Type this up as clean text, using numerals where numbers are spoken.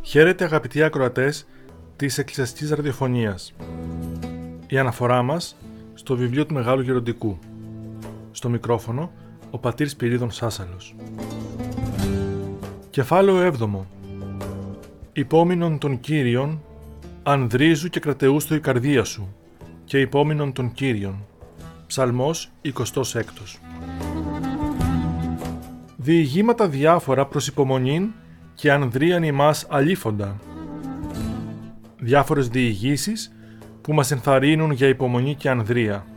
Χαίρετε αγαπητοί ακροατές της Εκκλησιαστικής Ραδιοφωνίας. Η αναφορά μας στο βιβλίο του Μεγάλου Γεροντικού. Στο μικρόφωνο ο πατήρ Σπυρίδων Σάσαλος. Κεφάλαιο 7. Υπόμεινον των Κύριων, ανδρίζου και κρατεούστο η καρδία σου, και υπόμεινον των Κύριων. Ψαλμός 26. Διηγήματα διάφορα προς υπομονήν και ανδρίαν ημάς αλήφοντα. Διάφορες διηγήσεις που μας ενθαρρύνουν για υπομονή και ανδρεία.